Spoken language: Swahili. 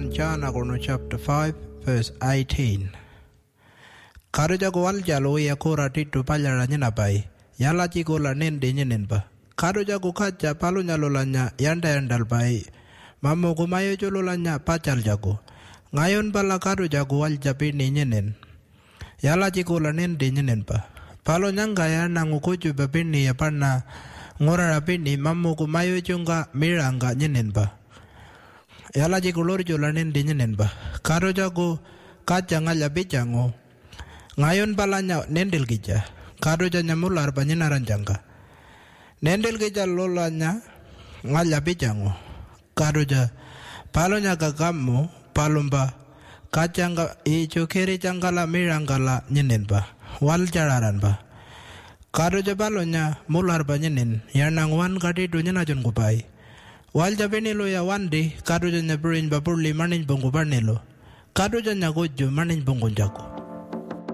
1 John chapter 5 verse 18. Karuja ko waljalo ya kora titu paljara nyina bai. Yala chiko la nende nyinen ba. Karuja ko kaja palu nyalolanya yanda yandal bai. Mamo kumayo jololanya pachal jago. Ngayon bala karuja ko walja pini nyinen. Yala chiko la nende nyinen ba. Palo nyanga ya nangukuju bapini ya pana ngora rapini mamo kumayo chunga miranga nyinen ba. Yala chiko lorjo la nende nyinen ba. Karuja ko kaja ngala bijango. Ngayon balanya nendel gija. Karuja nyamular banyina ranjanga. Nendel gija lolanya ngala bijango. Karuja palonya gagamu palumba kachanga icho keri jangala mirangala nyinenba. Wal jararan ba. Karuja palonya mular banyinin yanang wan kadi dunya najon kupai. Wal jabinilo ya wandi karuja nyaburin bapurli manin bongkubarnilo. Karuja nyagojo manin bongkunjaku.